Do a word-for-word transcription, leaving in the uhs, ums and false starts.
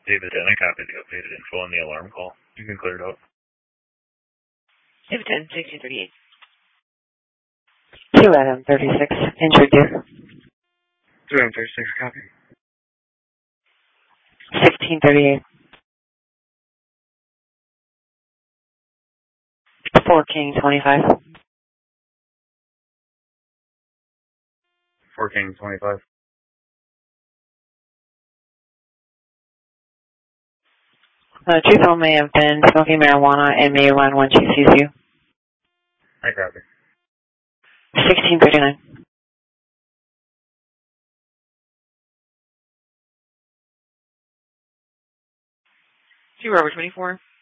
David ten, I copied the updated info on the alarm call. You can clear it out. David ten, sixteen thirty-eight. two Adam thirty-six, injured deer. two Adam thirty-six, copy. sixteen thirty-eight. four King twenty-five. four King twenty-five. Uh, Truthful may have been smoking marijuana and may run when she sees you. I copy. sixteen thirty-nine. Two Robert twenty-four.